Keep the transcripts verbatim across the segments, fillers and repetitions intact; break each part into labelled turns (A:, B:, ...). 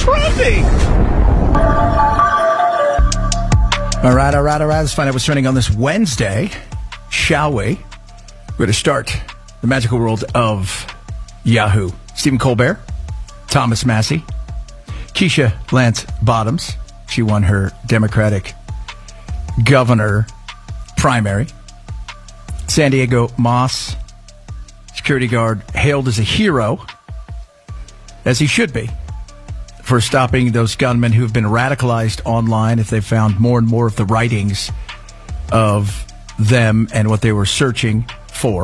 A: trending? All right, all right, all right. Let's find out what's trending on this Wednesday, shall we? We're going to start the magical world of Yahoo. Stephen Colbert, Thomas Massey, Keisha Lance Bottoms. She won her Democratic governor primary. San Diego Moss, security guard, hailed as a hero, as he should be, for stopping those gunmen who have been radicalized online if they found more and more of the writings of them and what they were searching for.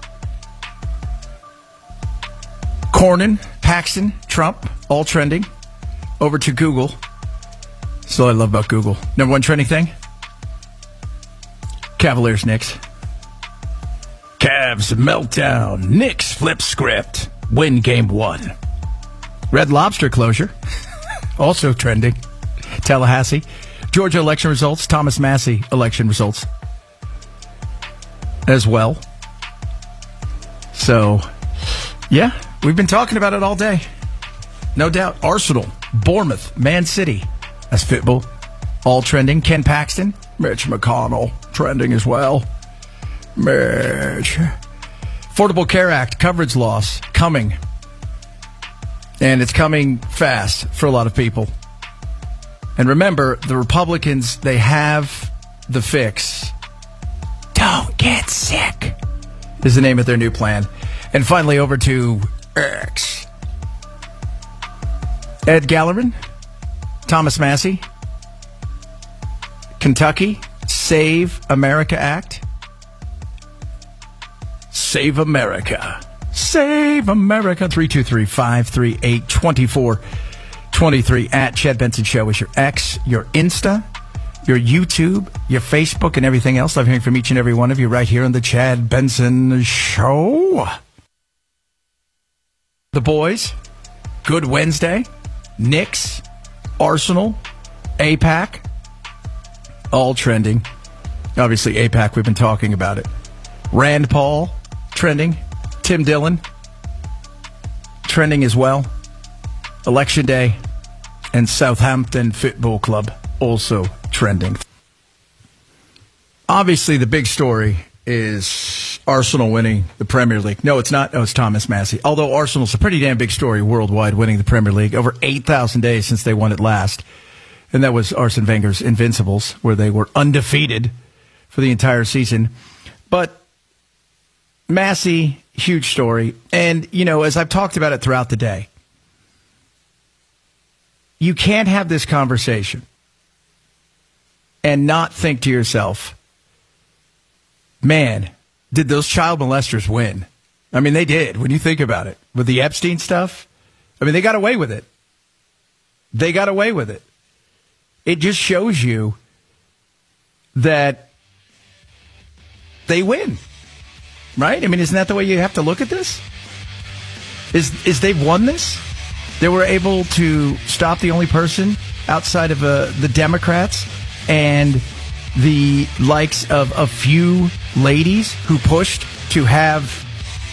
A: Cornyn, Paxton, Trump, all trending. Over to Google. That's all I love about Google. Number one trending thing? Cavaliers, Knicks. Cavs meltdown. Knicks flip script. Win game one. Red Lobster closure. Also trending. Tallahassee. Georgia election results. Thomas Massey election results. As well. So, yeah, we've been talking about it all day. No doubt. Arsenal, Bournemouth, Man City. That's football. All trending. Ken Paxton. Mitch McConnell. Trending as well. Mitch. Affordable Care Act coverage loss coming. And it's coming fast for a lot of people. And remember, the Republicans, they have the fix. Don't get sick is the name of their new plan. And finally, over to X. Ed Gallerin, Thomas Massey, Kentucky, Save America Act. Save America. Save America. three two three, five three eight, two four two three. At Chad Benson Show is your X, your Insta, your YouTube, your Facebook, and everything else. Love hearing from each and every one of you right here on the Chad Benson Show. The boys, good Wednesday. Knicks, Arsenal, AIPAC, all trending. Obviously, AIPAC, we've been talking about it. Rand Paul, trending. Tim Dillon, trending as well. Election Day, and Southampton Football Club, also trending. Obviously, the big story is Arsenal winning the Premier League. No, it's not. Oh, it's Thomas Massey. Although Arsenal's a pretty damn big story worldwide, winning the Premier League. Over eight thousand days since they won it last. And that was Arsene Wenger's Invincibles, where they were undefeated for the entire season. But Massey, huge story. And, you know, as I've talked about it throughout the day, you can't have this conversation and not think to yourself, man, did those child molesters win? I mean, they did, when you think about it. With the Epstein stuff, I mean, they got away with it. They got away with it. It just shows you that they win. Right? I mean, isn't that the way you have to look at this? Is is they've won this? They were able to stop the only person outside of uh, the Democrats and the likes of a few ladies who pushed to have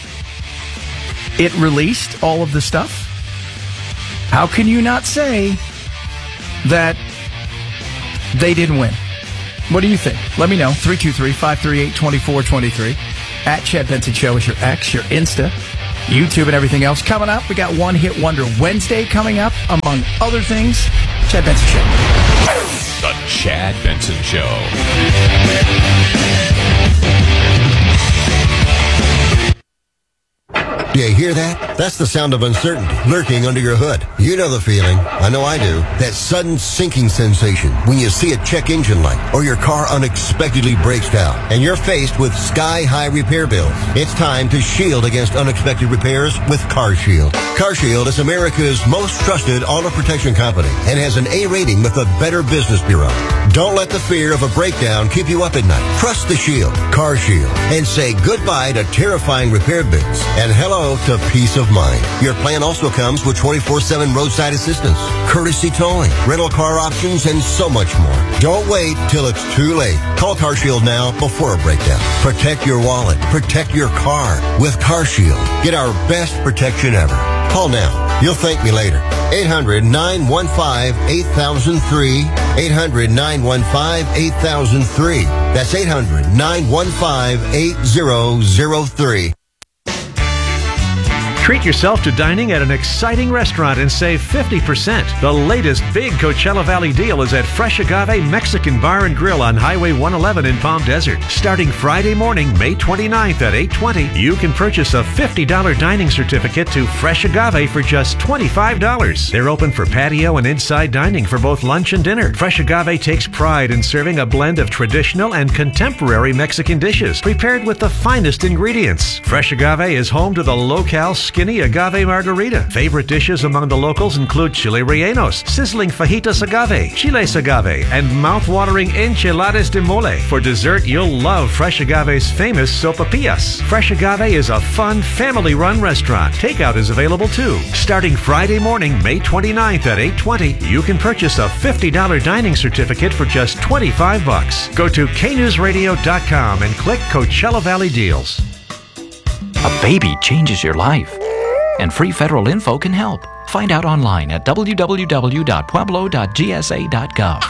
A: it released, all of the stuff. How can you not say that they didn't win? What do you think? Let me know. three two three, five three eight, two four two three. At Chad Benson Show is your X, your Insta, YouTube, and everything else. Coming up, we got One Hit Wonder Wednesday coming up, among other things. Chad Benson Show.
B: The Chad Benson Show.
C: Do you hear that? That's the sound of uncertainty lurking under your hood. You know the feeling. I know I do. That sudden sinking sensation when you see a check engine light or your car unexpectedly breaks down and you're faced with sky-high repair bills. It's time to shield against unexpected repairs with CarShield. CarShield is America's most trusted auto protection company and has an A rating with the Better Business Bureau. Don't let the fear of a breakdown keep you up at night. Trust the Shield, CarShield, and say goodbye to terrifying repair bills and hello to peace of mind. Your plan also comes with twenty-four seven roadside assistance, courtesy towing, rental car options, and so much more. Don't wait till it's too late. Call CarShield now before a breakdown. Protect your wallet. Protect your car with CarShield. Get our best protection ever. Call now. You'll thank me later. eight hundred, nine one five, eight thousand three. eight hundred, nine one five, eight thousand three. That's eight hundred, nine one five, eight thousand three.
B: Treat yourself to dining at an exciting restaurant and save fifty percent. The latest big Coachella Valley deal is at Fresh Agave Mexican Bar and Grill on Highway one eleven in Palm Desert. Starting Friday morning, May twenty-ninth at eight twenty, you can purchase a fifty dollars dining certificate to Fresh Agave for just twenty-five dollars. They're open for patio and inside dining for both lunch and dinner. Fresh Agave takes pride in serving a blend of traditional and contemporary Mexican dishes prepared with the finest ingredients. Fresh Agave is home to the locale skinny agave margarita. Favorite dishes among the locals include chile rellenos, sizzling fajitas agave, chiles agave, and mouth-watering enchiladas de mole. For dessert, you'll love Fresh Agave's famous sopapillas. Fresh Agave is a fun, family-run restaurant. Takeout is available too. Starting Friday morning, May twenty-ninth at eight twenty, you can purchase a fifty dollars dining certificate for just twenty-five bucks. Go to k news radio dot com and click Coachella Valley Deals.
D: A baby changes your life, and free federal info can help. Find out online at w w w dot pueblo dot g s a dot gov.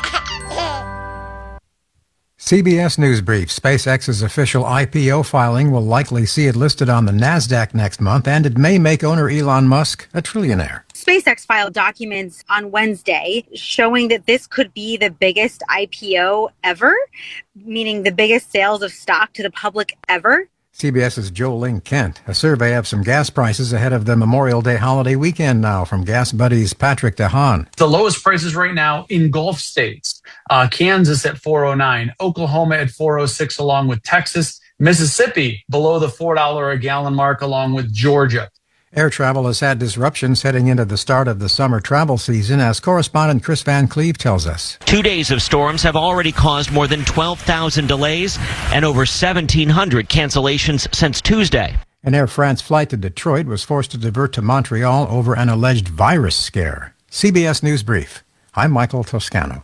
E: C B S News Brief. SpaceX's official I P O filing will likely see it listed on the NASDAQ next month, and it may make owner Elon Musk a trillionaire.
F: SpaceX filed documents on Wednesday showing that this could be the biggest I P O ever, meaning the biggest sales of stock to the public ever.
E: CBS's Jolene Kent. A survey of some gas prices ahead of the Memorial Day holiday weekend now from Gas Buddy's Patrick DeHaan.
G: The lowest prices right now in Gulf states. Uh, Kansas at four oh nine, Oklahoma at four oh six, along with Texas. Mississippi below the four dollars a gallon mark, along with Georgia.
E: Air travel has had disruptions heading into the start of the summer travel season, as correspondent Chris Van Cleve tells us.
H: Two days of storms have already caused more than twelve thousand delays and over seventeen hundred cancellations since Tuesday.
E: An Air France flight to Detroit was forced to divert to Montreal over an alleged virus scare. C B S News Brief. I'm Michael Toscano.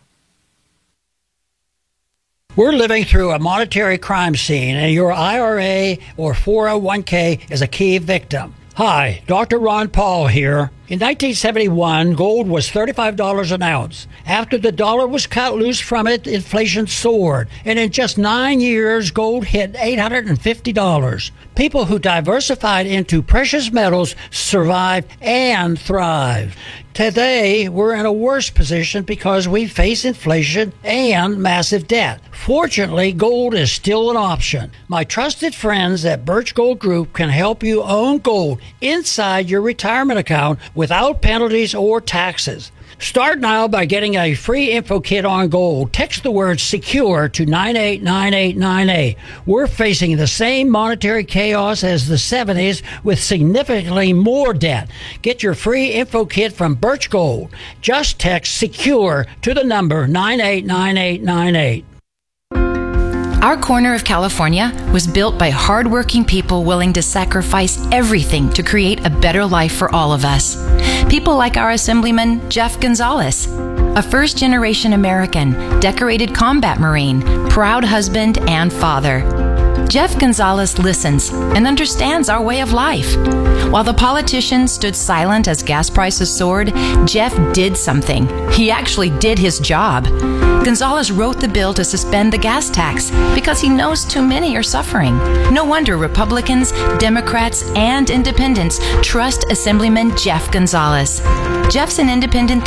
I: We're living through a monetary crime scene, and your I R A or four oh one k is a key victim. Hi, Doctor Ron Paul here. In nineteen seventy-one, gold was thirty-five dollars an ounce. After the dollar was cut loose from it, inflation soared. And in just nine years, gold hit eight hundred fifty dollars. People who diversified into precious metals survived and thrived. Today, we're in a worse position because we face inflation and massive debt. Fortunately, gold is still an option. My trusted friends at Birch Gold Group can help you own gold inside your retirement account without penalties or taxes. Start now by getting a free info kit on gold. Text the word SECURE to nine eight nine eight nine eight. We're facing the same monetary chaos as the seventies with significantly more debt. Get your free info kit from Birch Gold. Just text SECURE to the number nine eight nine eight nine eight.
J: Our corner of California was built by hardworking people willing to sacrifice everything to create a better life for all of us. People like our Assemblyman, Jeff Gonzalez, a first-generation American, decorated combat Marine, proud husband and father. Jeff Gonzalez listens and understands our way of life. While the politicians stood silent as gas prices soared, Jeff did something. He actually did his job. Gonzalez wrote the bill to suspend the gas tax because he knows too many are suffering. No wonder Republicans, Democrats, and independents trust Assemblyman Jeff Gonzalez. Jeff's an independent